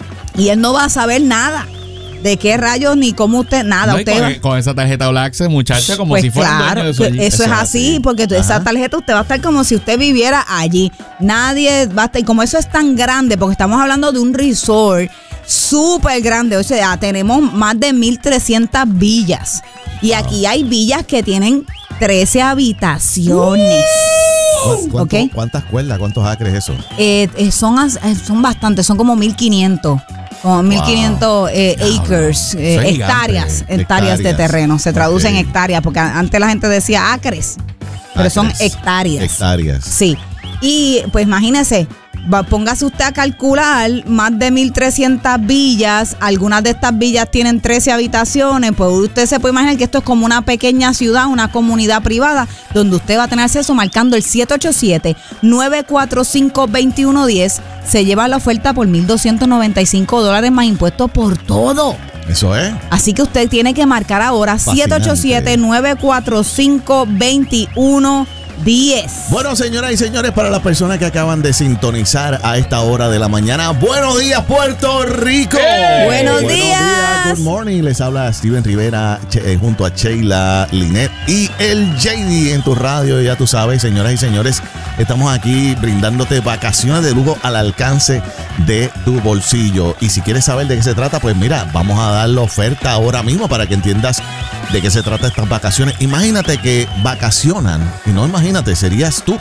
S3: Y él no va a saber nada de qué rayos ni cómo usted, nada.
S2: No, y
S3: usted
S2: con,
S3: va-
S2: con esa tarjeta All Access, muchacha, como
S3: pues
S2: si fuera
S3: claro,
S2: un dueño de eso allí.
S3: eso, es
S1: Eso es
S3: así,
S1: así.
S3: porque tú- esa
S1: Ajá.
S3: tarjeta usted va a estar como si usted viviera allí. Nadie va a estar, y como eso es tan grande, porque estamos hablando de un resort súper grande, o sea, tenemos más de mil trescientas villas. Y aquí hay villas que tienen trece habitaciones.
S1: ¿Cu- cuánto-
S3: Ok.
S1: ¿Cuántas cuerdas? ¿Cuántos acres eso?
S3: Eh, eh, son, as- eh, son bastantes, son como mil quinientos. Como mil quinientos eh,
S1: Diablo.
S3: acres, eh,
S2: Eso es gigante.
S3: hectáreas, hectáreas de
S1: Hectáreas.
S3: terreno. Se traduce en
S1: Ok.
S3: hectáreas, porque a- antes la gente decía acres, pero son
S1: Acres.
S3: hectáreas.
S1: Hectáreas.
S3: Sí. Y pues imagínese, va- póngase usted a calcular más de mil trescientas villas. Algunas de estas villas tienen trece habitaciones. Pues usted se puede imaginar que esto es como una pequeña ciudad, una comunidad privada, donde usted va a tener acceso marcando el siete ocho siete, nueve cuatro cinco, dos uno uno cero. Se lleva la oferta por mil doscientos noventa y cinco dólares más impuestos por todo.
S1: Eso es.
S3: Así que usted tiene que marcar ahora siete ocho siete, nueve cuatro cinco, dos uno cero.
S1: Bueno, señoras y señores, para las personas que acaban de sintonizar a esta hora de la mañana, buenos días, Puerto Rico.
S3: Buenos días.
S1: Good morning. Les habla Steven Rivera che- eh, junto a Sheila, Linet y el J D en tu radio. Ya tú sabes, señoras y señores, estamos aquí brindándote vacaciones de lujo al alcance de tu bolsillo. Y si quieres saber de qué se trata, pues mira, vamos a dar la oferta ahora mismo para que entiendas de qué se trata estas vacaciones. Imagínate que vacacionan, y no imagínate, serías tú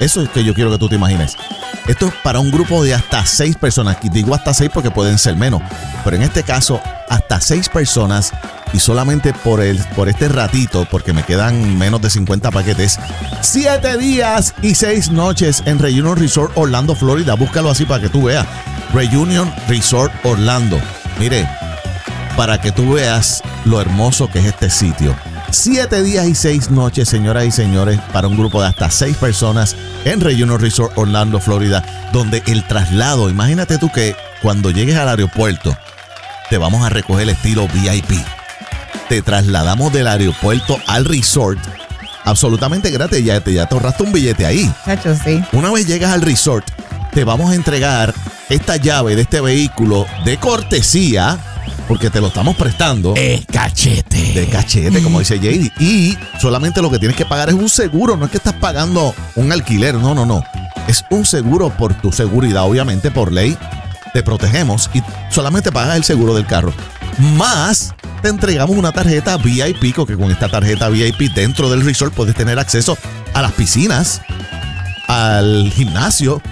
S1: Eso es que yo quiero que tú te imagines. Esto es para un grupo de hasta seis personas. Digo hasta seis porque pueden ser menos. Pero en este caso, hasta seis personas. Y solamente por, el, por este ratito, porque me quedan menos de cincuenta paquetes, siete días y seis noches en Reunion Resort Orlando, Florida. Búscalo así para que tú veas. Reunion Resort Orlando. Mire, para que tú veas lo hermoso que es este sitio. Siete días y seis noches, señoras y señores, para un grupo de hasta seis personas en Reunion Resort Orlando, Florida, donde el traslado, imagínate tú que cuando llegues al aeropuerto, te vamos a recoger el estilo V I P. Te trasladamos del aeropuerto al resort absolutamente gratis. Ya te, ya te ahorraste un billete ahí.
S3: Chacho, sí.
S1: Una vez llegas al resort, te vamos a entregar esta llave de este vehículo de cortesía, porque te lo estamos prestando.
S2: Es cachete.
S1: De cachete, como dice J D. Y solamente lo que tienes que pagar es un seguro. No es que estás pagando un alquiler. No, no, no. Es un seguro por tu seguridad. Obviamente, por ley, te protegemos y solamente pagas el seguro del carro. Más, te entregamos una tarjeta V I P, que con esta tarjeta V I P dentro del resort puedes tener acceso a las piscinas, al gimnasio,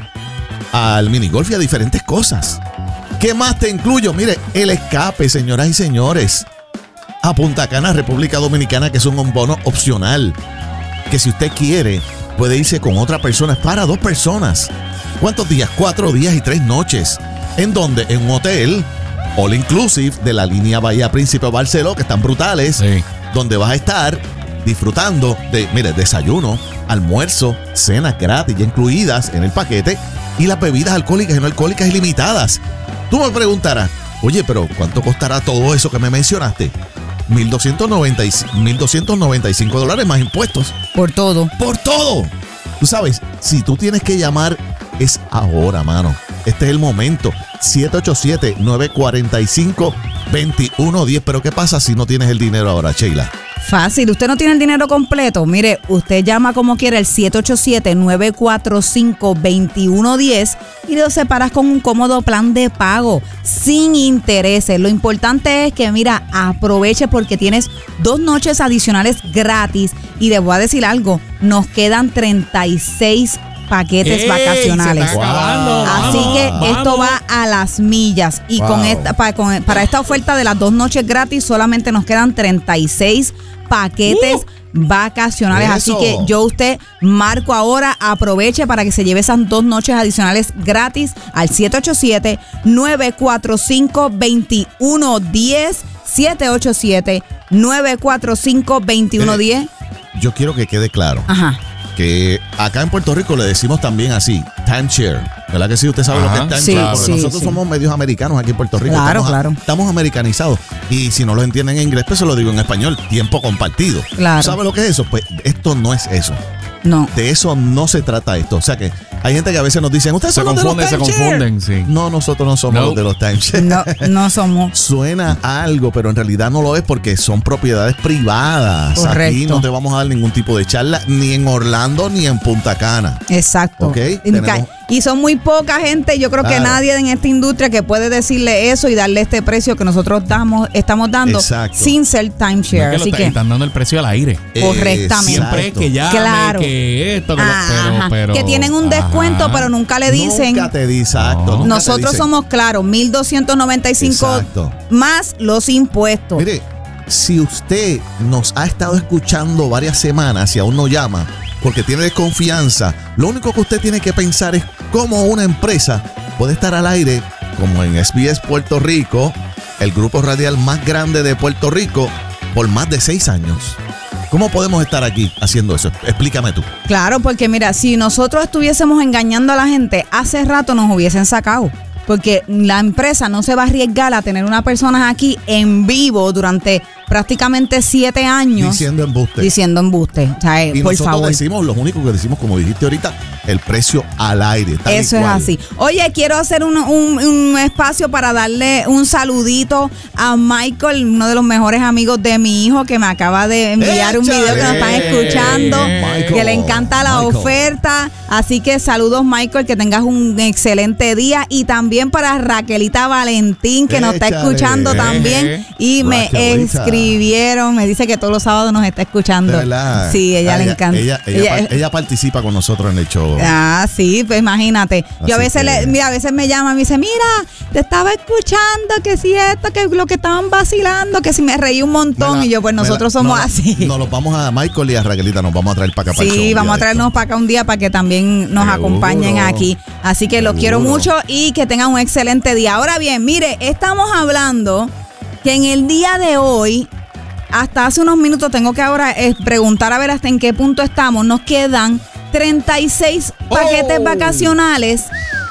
S1: al minigolf y a diferentes cosas. ¿Qué más te incluyo? Mire, el escape, señoras y señores, a Punta Cana, República Dominicana, que es un bono opcional, que si usted quiere puede irse con otra persona, es para dos personas. ¿Cuántos días? Cuatro días y tres noches. ¿En dónde? En un hotel all inclusive de la línea Bahía Príncipe Barceló, que están brutales, sí, donde vas a estar disfrutando de, mire, desayuno, almuerzo, cenas gratis ya incluidas en el paquete y las bebidas alcohólicas y no alcohólicas ilimitadas. Tú me preguntarás, oye, pero ¿cuánto costará todo eso que me mencionaste? mil doscientos noventa y cinco dólares más impuestos.
S3: Por todo.
S1: Por todo. Tú sabes, si tú tienes que llamar, es ahora, mano. Este es el momento. siete ocho siete, nueve cuatro cinco, dos uno uno cero. Pero ¿qué pasa si no tienes el dinero ahora, Sheila?
S3: Fácil, usted no tiene el dinero completo. Mire, usted llama como quiera el siete ocho siete, nueve cuatro cinco, dos uno uno cero y lo separas con un cómodo plan de pago sin intereses. Lo importante es que, mira, aproveche porque tienes dos noches adicionales gratis. Y les voy a decir algo, nos quedan treinta y seis paquetes
S2: ¡Ey!
S3: Vacacionales.
S2: Wow.
S3: Así
S2: Vamos,
S3: que
S2: vamos.
S3: esto va a las millas. Y
S1: Wow.
S3: con esta, para, con, para esta oferta de las dos noches gratis solamente nos quedan treinta y seis paquetes
S2: Uh,
S3: vacacionales.
S1: eso.
S3: Así que yo usted marco ahora, aproveche para que se lleve esas dos noches adicionales gratis al siete ocho siete, nueve cuatro cinco, dos uno uno cero. siete ocho siete, nueve cuatro cinco, dos uno uno cero.
S1: Yo quiero que quede claro.
S3: Ajá.
S1: Que acá en Puerto Rico le decimos también así, timeshare. ¿Verdad que sí? Usted sabe
S2: Ajá.
S1: lo que es
S3: Sí,
S1: timeshare. Porque
S3: sí,
S1: nosotros
S3: sí.
S1: somos medios americanos aquí en Puerto Rico.
S3: Claro,
S1: estamos,
S3: claro.
S1: Estamos americanizados. Y si no lo entienden en inglés, pues se lo digo en español. Tiempo compartido.
S3: Claro.
S1: ¿Sabe lo que es eso? Pues esto no es eso.
S3: No.
S1: De eso no se trata esto. O sea que hay gente que a veces nos dicen, ustedes
S2: Se
S1: son los de los
S2: confunden, se
S1: timeshare.
S2: confunden, sí.
S1: No, nosotros no somos
S2: No.
S1: los de los timeshare.
S3: No, no somos.
S1: Suena a algo, pero en realidad no lo es porque son propiedades privadas.
S3: Correcto.
S1: Aquí no te vamos a dar ningún tipo de charla, ni en Orlando ni en Punta Cana.
S3: Exacto.
S1: Ok,
S3: Y
S1: tenemos-
S3: Y son muy poca gente, yo creo que
S1: Claro.
S3: nadie en esta industria que puede decirle eso y darle este precio que nosotros damos, estamos dando
S1: Exacto.
S3: sin ser
S2: No
S3: timeshare.
S2: es que lo
S3: Así
S2: está-
S3: que,
S2: están dando el precio al aire.
S3: correctamente.
S2: Siempre
S1: Exacto.
S2: que llame,
S3: Claro.
S2: que esto, que lo, pero,
S3: Ajá,
S2: pero,
S3: que tienen un descuento,
S2: ajá.
S3: pero nunca le dicen.
S1: Nunca te dice, exacto.
S2: No.
S1: nunca te
S3: Nosotros
S1: dicen.
S3: somos claros, mil doscientos noventa y cinco
S1: Exacto.
S3: más los impuestos.
S1: Mire, si usted nos ha estado escuchando varias semanas y aún no llama porque tiene desconfianza, lo único que usted tiene que pensar es cómo una empresa puede estar al aire, como en S B S Puerto Rico, el grupo radial más grande de Puerto Rico, por más de seis años. ¿Cómo podemos estar aquí haciendo eso? Explícame tú.
S3: Claro, porque mira, si nosotros estuviésemos engañando a la gente, hace rato nos hubiesen sacado. Porque la empresa no se va a arriesgar a tener una persona aquí en vivo durante prácticamente siete años
S1: Diciendo embuste.
S3: diciendo embuste. O sea, eh,
S1: Y
S3: por
S1: nosotros
S3: favor.
S1: decimos, los únicos que decimos, como dijiste ahorita, el precio al aire. tal y
S3: Eso es
S1: cual.
S3: así. Oye, quiero hacer un, un- un espacio para darle un saludito a Michael, uno de los mejores amigos de mi hijo, que me acaba de enviar un video que nos están
S2: ¡Échale!
S3: escuchando,
S1: Michael,
S3: que le encanta la
S1: Michael.
S3: oferta. Así que saludos, Michael, que tengas un excelente día. Y también para Raquelita Valentín, que nos está
S1: Échale.
S3: escuchando también. Y me
S1: Raquelita.
S3: escribieron, me dice que todos los sábados nos está escuchando.
S1: De verdad.
S3: Sí, ella
S1: Ah,
S3: le encanta.
S1: Ella, ella,
S3: Ella-
S1: par- ella participa con nosotros en el show.
S3: Ah, sí, pues imagínate. Así Yo a veces, que... le, mira, a veces me llama y me dice, mira, te estaba escuchando, que si esto, que lo que estaban vacilando, que si me reí un montón. La, y yo, pues nosotros la, somos
S1: no,
S3: así.
S1: Nos los vamos a Michael y a Raquelita, nos vamos a traer para acá. Para
S3: sí, vamos a traernos para acá un día para que también nos Seguro. acompañen aquí. Así que Seguro. los quiero mucho y que tengan un excelente día. Ahora bien, mire, estamos hablando que en el día de hoy, hasta hace unos minutos, tengo que ahora eh, preguntar a ver hasta en qué punto estamos. Nos quedan treinta y seis paquetes oh. vacacionales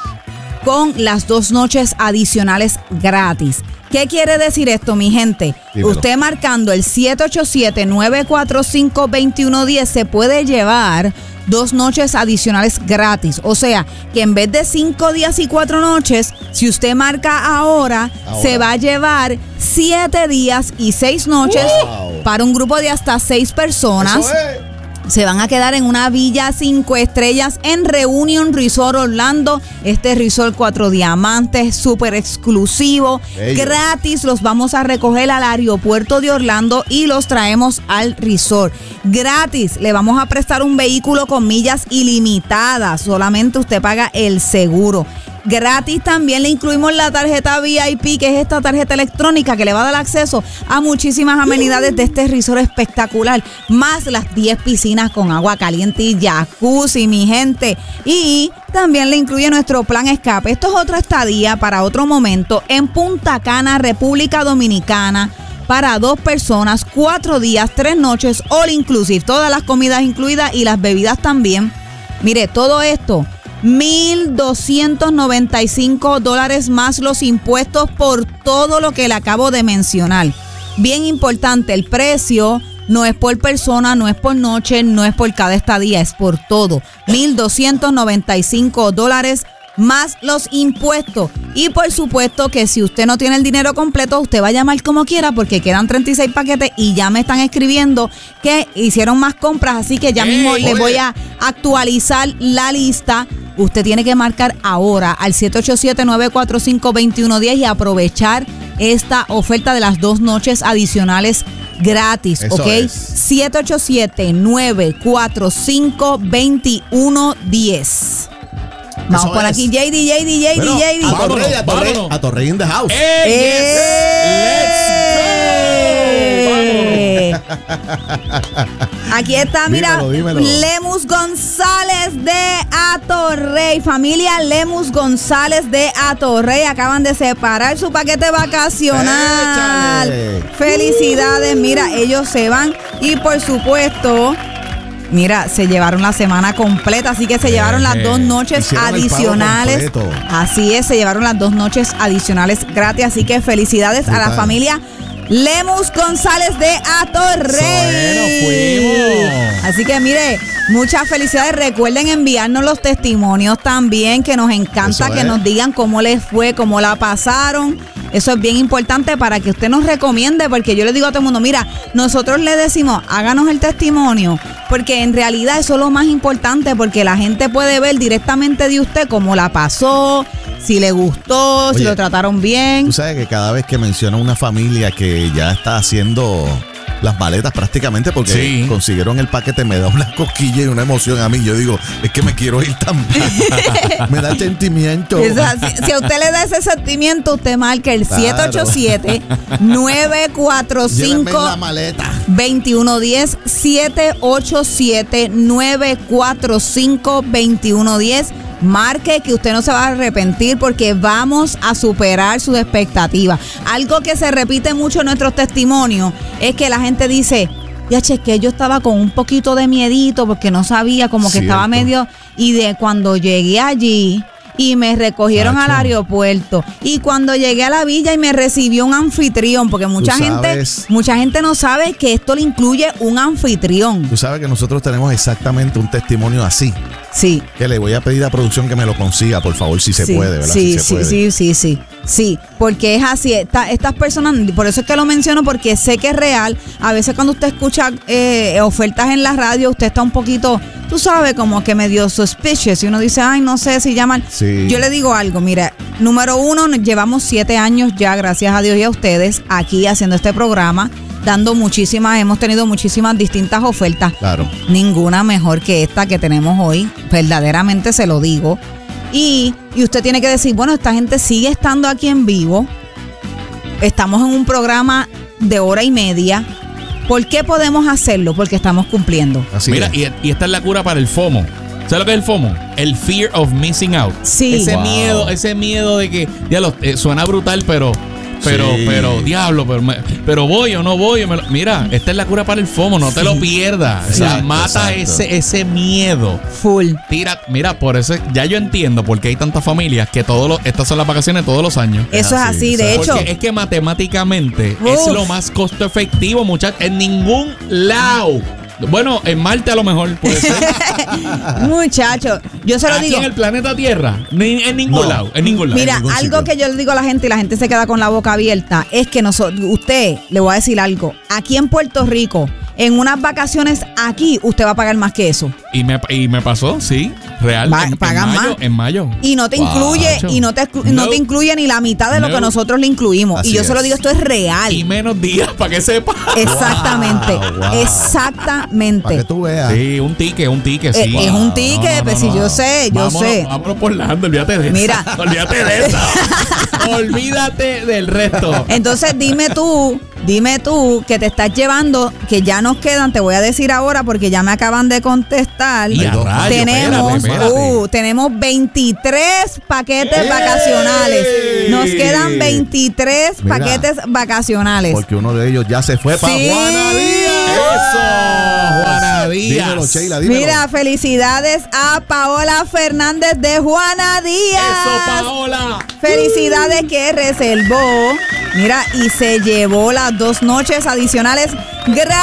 S3: con las dos noches adicionales gratis. ¿Qué quiere decir esto, mi gente? Dímelo. Usted marcando el siete ocho siete, nueve cuatro cinco, dos uno uno cero se puede llevar dos noches adicionales gratis. O sea, que en vez de cinco días y cuatro noches, si usted marca ahora, ahora. se va a llevar siete días y seis noches wow. para un grupo de hasta seis personas. Eso es. Se van a quedar en una villa cinco estrellas en Reunion Resort Orlando. Este resort cuatro diamantes, súper exclusivo, Bello. gratis. Los vamos a recoger al aeropuerto de Orlando y los traemos al resort. Gratis, le vamos a prestar un vehículo con millas ilimitadas. Solamente usted paga el seguro. Gratis también le incluimos la tarjeta V I P, que es esta tarjeta electrónica que le va a dar acceso a muchísimas amenidades de este resort espectacular, más las diez piscinas con agua caliente y jacuzzi, mi gente. Y también le incluye nuestro plan escape. Esto es otra estadía para otro momento en Punta Cana, República Dominicana, para dos personas, cuatro días, tres noches, all inclusive, todas las comidas incluidas y las bebidas también. Mire, todo esto, mil doscientos noventa y cinco dólares más los impuestos por todo lo que le acabo de mencionar. Bien importante, el precio no es por persona, no es por noche, no es por cada estadía, es por todo. mil doscientos noventa y cinco dólares más los impuestos. Y por supuesto que si usted no tiene el dinero completo, usted va a llamar como quiera porque quedan treinta y seis paquetes y ya me están escribiendo que hicieron más compras, así que ya mismo hey, les voy a actualizar la lista. Usted tiene que marcar ahora al siete ocho siete, nueve cuatro cinco, dos uno uno cero y aprovechar esta oferta de las dos noches adicionales gratis, Eso ¿ok? Es. siete ocho siete, nueve cuatro cinco, dos uno uno cero. Vamos Eso por es. aquí, J D, J D, J D, J D.
S1: A Torrey, a Torrey, a Torrey in the house.
S2: Hey, yes. Let's go. Vámonos.
S3: Aquí está, mira,
S1: dímelo, dímelo.
S3: Lemus González de Atorrey. Familia Lemus González de Atorrey acaban de separar su paquete vacacional. Échale. Felicidades, uh. mira, ellos se van y por supuesto... Mira, se llevaron la semana completa, así que se llevaron las dos noches adicionales. Así es, se llevaron las dos noches adicionales gratis, así que felicidades a la familia Lemus González de Atorrey.
S2: Fuimos.
S3: Así que mire, muchas felicidades. Recuerden enviarnos los testimonios también, que nos encanta Eso que es. nos digan cómo les fue, cómo la pasaron. Eso es bien importante para que usted nos recomiende, porque yo le digo a todo el mundo, mira, nosotros le decimos, háganos el testimonio, porque en realidad eso es lo más importante, porque la gente puede ver directamente de usted cómo la pasó, si le gustó, Oye, si lo trataron bien.
S1: Tú sabes que cada vez que menciona una familia que ya está haciendo las maletas prácticamente porque sí. consiguieron el paquete, me da una cosquilla y una emoción a mí. Yo digo, es que me quiero ir también. Me da sentimiento.
S3: Si, si a usted le da ese sentimiento, usted marca el claro. siete ocho siete, nueve cuatro cinco, dos uno uno cero, siete ocho siete, nueve cuatro cinco, dos uno uno cero. Marque, que usted no se va a arrepentir porque vamos a superar sus expectativas. Algo que se repite mucho en nuestros testimonios es que la gente dice, ya chequé, yo estaba con un poquito de miedito porque no sabía, como que Cierto. estaba medio... Y de cuando llegué allí... y me recogieron Nacho. al aeropuerto. Y cuando llegué a la villa y me recibió un anfitrión, porque mucha gente mucha gente no sabe que esto le incluye un anfitrión.
S1: Tú sabes que nosotros tenemos exactamente un testimonio así.
S3: Sí.
S1: Que le voy a pedir a producción que me lo consiga, por favor, si se
S3: sí,
S1: puede, ¿verdad?
S3: Sí,
S1: si se
S3: sí,
S1: puede.
S3: sí, sí, sí. Sí, porque es así. Esta, estas personas, por eso es que lo menciono, porque sé que es real. A veces cuando usted escucha eh, ofertas en la radio, usted está un poquito, tú sabes, como que medio suspicious. Y uno dice, ay, no sé si llaman. Sí. Yo le digo algo, mira, número uno, llevamos siete años ya, gracias a Dios y a ustedes, aquí haciendo este programa, dando muchísimas, hemos tenido muchísimas distintas ofertas.
S1: Claro.
S3: Ninguna mejor que esta que tenemos hoy, verdaderamente se lo digo. Y, y usted tiene que decir, bueno, esta gente sigue estando aquí en vivo. Estamos en un programa de hora y media. ¿Por qué podemos hacerlo? Porque estamos cumpliendo.
S2: Así Mira, y, y esta es la cura para el FOMO. ¿Sabes lo que es el FOMO? El fear of missing out.
S3: Sí.
S2: Ese
S3: wow.
S2: miedo, ese miedo de que, ya lo, eh, suena brutal, pero... Pero, sí. pero, diablo, pero, me, pero voy o no voy. Me lo, mira, esta es la cura para el FOMO, no sí. te lo pierdas. Sí. O sea, mata ese, ese miedo.
S3: Full.
S2: Tira, mira, por eso ya yo entiendo por qué hay tantas familias que todos los, estas son las vacaciones todos los años.
S3: Eso es así, de hecho.
S2: Porque es que matemáticamente Uf. es lo más costo efectivo, muchachos. En ningún lado. Bueno, en Marte a lo mejor puede ser.
S3: Muchachos, yo se lo
S2: Aquí
S3: digo.
S2: En el planeta Tierra, ni, en ningún no. lado, en ningún lado.
S3: Mira,
S2: ningún
S3: algo
S2: sitio.
S3: que yo le digo a la gente y la gente se queda con la boca abierta es que nosotros, usted, le voy a decir algo. Aquí en Puerto Rico, en unas vacaciones aquí, usted va a pagar más que eso.
S2: Y me, y me pasó, sí, real.
S3: Va,
S2: en,
S3: pagan
S2: en mayo,
S3: más.
S2: En mayo.
S3: Y no te
S2: wow.
S3: incluye, y no te, no. no te incluye ni la mitad de lo no. que nosotros le incluimos. Así y yo es. se lo digo, esto es real.
S2: Y menos días, para que sepa.
S3: Exactamente, wow, wow. exactamente.
S1: Para que tú veas.
S2: Sí, un ticket, un ticket, sí.
S3: Eh, wow. Es un ticket, no, no, pues no, si no. yo sé, yo
S2: vámonos,
S3: sé.
S2: Vámonos por la anda, olvídate de
S3: Mira.
S2: esa. Olvídate de esa. Olvídate del resto.
S3: Entonces dime tú, dime tú que te estás llevando, que ya nos quedan, te voy a decir ahora porque ya me acaban de contestar.
S2: Y a rayo,
S3: tenemos,
S2: espérate, espérate.
S3: Uh, tenemos veintitrés paquetes
S1: ¡Ey!
S3: vacacionales. Nos quedan veintitrés
S1: Mira,
S3: paquetes vacacionales.
S1: Porque uno de ellos ya se fue
S3: sí.
S1: para Juana Díaz.
S2: Eso, Juana Díaz.
S1: Dímelo, Sheila, dímelo.
S3: Mira, felicidades a Paola Fernández de Juana Díaz.
S2: Eso, Paola.
S3: Felicidades que reservó. Mira, y se llevó las dos noches adicionales gratis.